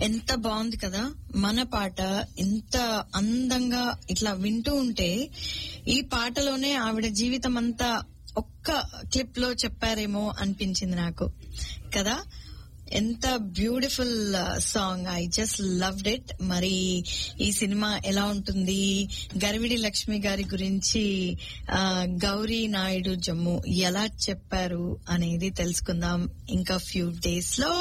ఎంత బాగుంది కదా మన పాట. ఎంత అందంగా ఇట్లా వింటూ ఉంటే ఈ పాటలోనే ఆవిడ జీవితం అంతా ఒక్క క్లిప్ లో చెప్పారేమో అనిపించింది నాకు కదా. ఎంత beautiful song. I just loved it. మరి ఈ సినిమా ఎలా ఉంటుంది, గరివిడి లక్ష్మి గారి గురించి గౌరీ నాయుడు జమ్ము ఎలా చెప్పారు అనేది తెలుసుకుందాం ఇంకా ఫ్యూ డేస్ లో.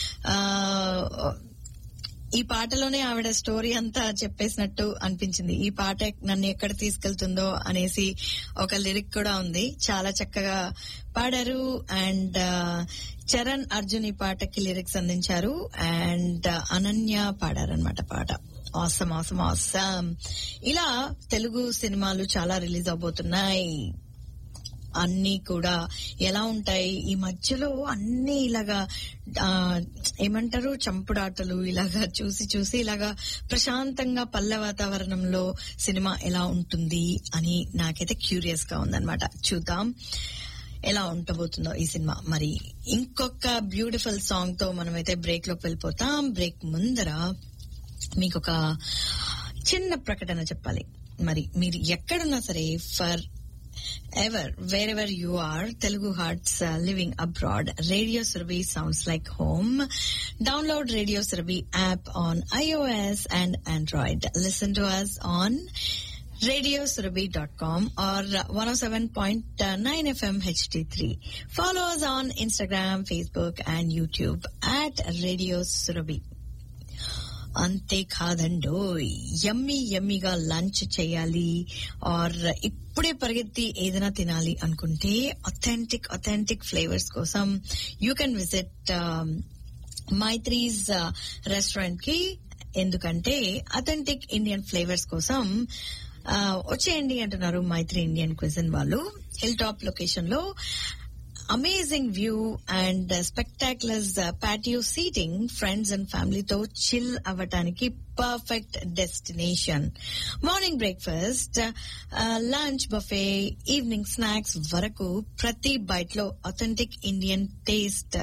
ఈ పాటలోనే ఆవిడ స్టోరీ అంతా చెప్పేసినట్టు అనిపించింది. ఈ పాట నన్ను ఎక్కడ తీసుకెళ్తుందో అనేసి ఒక లిరిక్ కూడా ఉంది. చాలా చక్కగా పాడారు. అండ్ చరణ్ అర్జున్ ఈ పాటకి లిరిక్స్ అందించారు. అండ్ అనన్య పాడారనమాట పాట. Awesome awesome awesome. ఇలా తెలుగు సినిమాలు చాలా రిలీజ్ అవబోతున్నాయి. అన్ని కూడా ఎలా ఉంటాయి ఈ మధ్యలో, అన్ని ఇలాగా ఏమంటారు చంపుడాటలు ఇలాగా చూసి చూసి ఇలాగా ప్రశాంతంగా పల్లె వాతావరణంలో సినిమా ఎలా ఉంటుంది అని నాకైతే క్యూరియస్ గా ఉందన్నమాట. చూద్దాం ఎలా ఉండబోతుందో ఈ సినిమా. మరి ఇంకొక బ్యూటిఫుల్ సాంగ్ తో మనమైతే బ్రేక్ లోకి వెళ్ళిపోతాం. బ్రేక్ ముందర మీకు ఒక చిన్న ప్రకటన చెప్పాలి. మరి మీరు ఎక్కడున్నా సరే, for wherever you are, Telugu hearts living abroad, Radio Surabhi sounds like home. Download Radio Surabhi app on iOS and Android. Listen to us on radiosurabhi.com or 107.9 FM HD3. Follow us on Instagram, Facebook and YouTube at Radio Surabhi. అంతే కాదండో, యమ్మీ యమ్మీగా lunch చేయాలి are ఇప్పుడే పరిగెత్తి ఏదైనా తినాలి అనుకుంటే authentic flavours కోసం you can visit Maitri's restaurant కి. ఎందుకంటే అథెంటిక్ ఇండియన్ ఫ్లేవర్స్ కోసం వచ్చేయండి అంటున్నారు మైత్రి ఇండియన్ క్విజిన్ వాళ్ళు. హిల్ టాప్ లొకేషన్ లో amazing view and spectacular patio seating, friends and family తో chill అవ్వటానికి perfect destination. Morning breakfast, lunch buffet, evening snacks వరకు ప్రతి బైట్ లో authentic Indian taste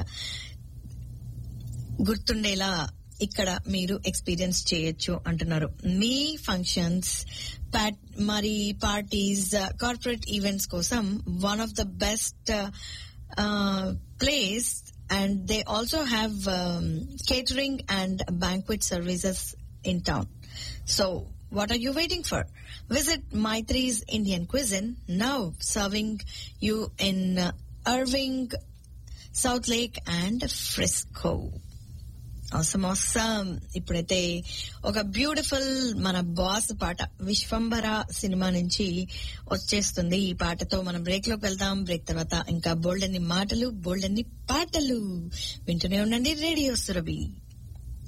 గుర్తుండేలా ఇక్కడ మీరు ఎక్స్పీరియన్స్ చేయొచ్చు అంటున్నారు. మీ ఫంక్షన్స్, మరి పార్టీస్, కార్పొరేట్ ఈవెంట్స్ కోసం one of the best place, and they also have catering and banquet services in town. So what are you waiting for? Visit Maitri's Indian Cuisine, now serving you in Irving, South Lake and Frisco. awesome. ఇప్పుడైతే ఒక beautiful మన boss పాట Vishwambhara cinema నుంచి వచ్చేస్తుంది. ఈ పాటతో మనం break లోకి వెళ్దాం. బ్రేక్ తర్వాత ఇంకా బోల్డన్ని మాటలు, బోల్డన్ని పాటలు వింటూనే ఉండండి రేడియో సురభి.